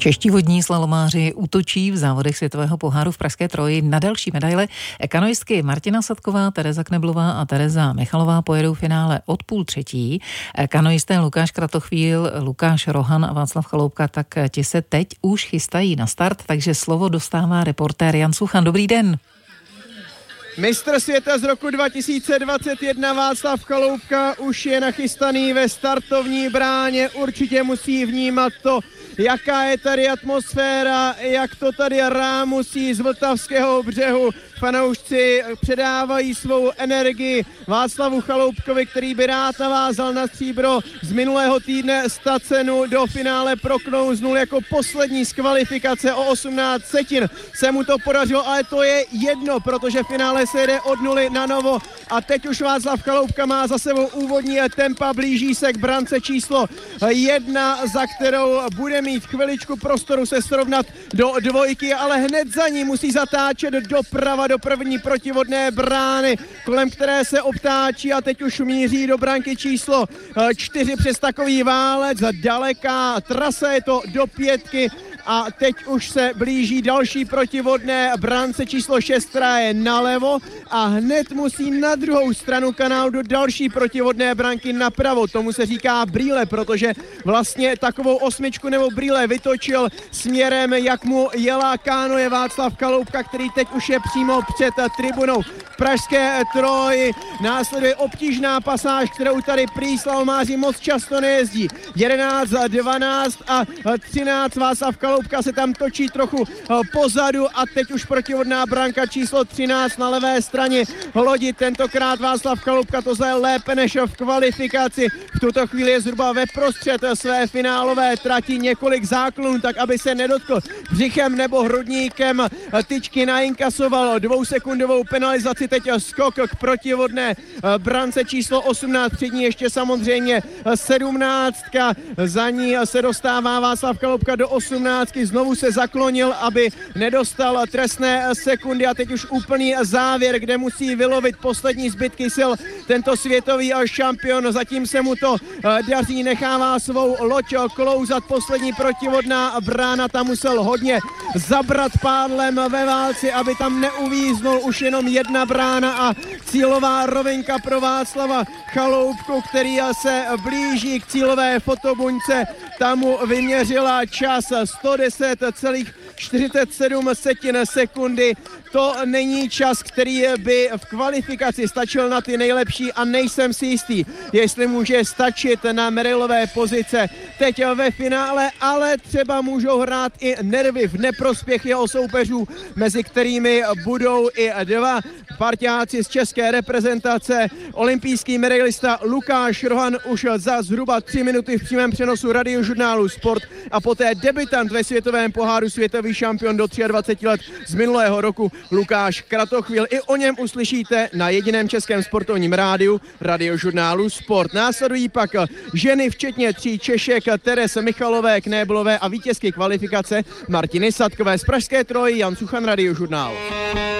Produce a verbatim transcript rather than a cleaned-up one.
Čeští vodní slalomáři útočí v závodech světového poháru v Pražské Troji na další medaile. Kanoistky Martina Sadková, Tereza Kneblová a Tereza Michalová pojedou finále od půl třetí. Kanoisté Lukáš Kratochvíl, Lukáš Rohan a Václav Chaloupka, tak ti se teď už chystají na start, takže slovo dostává reportér Jan Suchan. Dobrý den. Mistr světa z roku dva tisíce dvacet jedna Václav Chaloupka už je nachystaný ve startovní bráně. Určitě musí vnímat to, jaká je tady atmosféra, jak to tady rámusí z Vltavského břehu. Fanoušci předávají svou energii Václavu Chaloupkovi, který by rád navázal na stříbro z minulého týdne stacenu do finále proknouznul jako poslední z kvalifikace o osmnáct setin. Se mu to podařilo, ale to je jedno, protože finále se jde od nuly na novo a teď už Václav Chaloupka má za sebou úvodní tempa, blíží se k brance číslo jedna, za kterou bude mít chviličku prostoru se srovnat do dvojky, ale hned za ní musí zatáčet doprava do první protivodné brány, kolem které se obtáčí a teď už míří do branky číslo čtyři přes takový válec. Daleká trasa, je to do pětky a teď už se blíží další protivodné brance číslo šest, která je nalevo a hned musí na druhou stranu kanálu do další protivodné branky napravo. Tomu se říká brýle, protože vlastně takovou osmičku nebo brýle vytočil směrem, jak mu jela kánoje Václav Chaloupka, který teď už je přímo před tribunou. V Pražské Troji následuje obtížná pasáž, kterou tady prý slalomáři moc často nejezdí. jedenáct, dvanáct a třináct. Václav Chaloupka se tam točí trochu pozadu a teď už protivodná branka číslo třináct na levé straně lodi. Tentokrát Václav Chaloupka to zajel lépe než v kvalifikaci. V tuto chvíli je zhruba ve prostřed své finálové trati, několik záklonů, tak aby se nedotkl břichem nebo hrudníkem tyčky, nainkasoval dvousekundovou penalizaci. Teď skok k protivodné brance číslo osmnáct, před ní ještě samozřejmě sedmnáctka, za ní se dostává Václav Chaloupka do osmnáctky, znovu se zaklonil, aby nedostal trestné sekundy a teď už úplný závěr, kde musí vylovit poslední zbytky sil tento světový šampion. Zatím se mu to daří, nechává svou loď klouzat, poslední protivodná brána, tam musel hodně zabrat pádlem ve válci, aby tam neuvíznul, už jenom jedna brána a cílová rovinka pro Václava Chaloupku, který se blíží k cílové fotobuňce. Tam mu vyměřila čas sto deset celá čtyřicet sedm sekundy. To není čas, který by v kvalifikaci stačil na ty nejlepší a nejsem si jistý, jestli může stačit na medailové pozice teď ve finále, ale třeba můžou hrát i nervy v neprospěch jeho soupeřů, mezi kterými budou i dva parťáci z české reprezentace. Olympijský medailista Lukáš Rohan už za zhruba tři minuty v přímém přenosu Radiožurnálu Sport a poté debutant ve světovém poháru, světový šampion do dvacet tři let z minulého roku Lukáš Kratochvíl. I o něm uslyšíte na jediném českém sportovním rádiu Radiožurnálu Sport. Následují pak ženy včetně tří Češek, Tereze Michalové, Knéblové a vítězky kvalifikace Martiny Sadkové. Z Pražské Troji Jan Suchan, Radiožurnál.